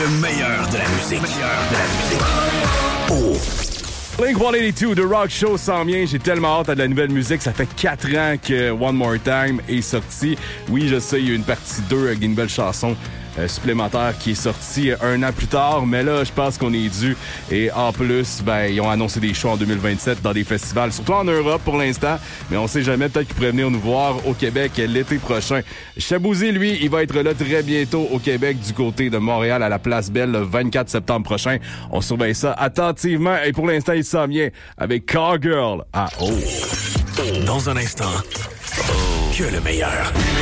Le meilleur de la musique. Oh. Blink-182, The Rock Show s'en vient. J'ai tellement hâte à de la nouvelle musique. Ça fait 4 ans que One More Time est sorti. Oui, je sais, il y a une partie 2 avec une nouvelle chanson supplémentaire qui est sortie 1 an plus tard. Mais là, je pense qu'on est dû. Et en plus, ils ont annoncé des shows en 2027 dans des festivals, surtout en Europe pour l'instant. Mais on sait jamais, peut-être qu'ils pourraient venir nous voir au Québec l'été prochain. Chabouzy, lui, il va être là très bientôt au Québec du côté de Montréal à la Place Belle le 24 septembre prochain. On surveille ça attentivement. Et pour l'instant, il s'en vient avec Cowgirl à O. Dans un instant, que le meilleur.